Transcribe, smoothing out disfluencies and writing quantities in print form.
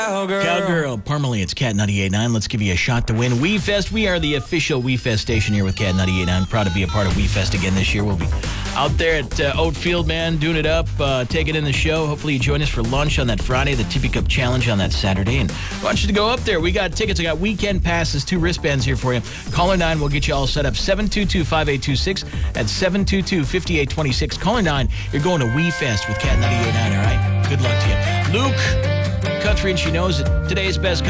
Cowgirl, Parmalee, it's Cat 98.9. Let's give you a shot to win WeFest. We are the official WeFest station here with Cat 98.9. Proud to be a part of WeFest again this year. We'll be out there at Oatfield, man, doing it up, taking in the show. Hopefully you join us for lunch on that Friday, the Tippy Cup Challenge on that Saturday. And I want you to go up there. We got tickets. I got weekend passes, 2 wristbands here for you. Caller 9 will get you all set up. 722-5826 at 722-5826. Caller 9, you're going to WeFest with Cat 98.9, all right? Good luck to you. Luke, country and she knows it. Today's best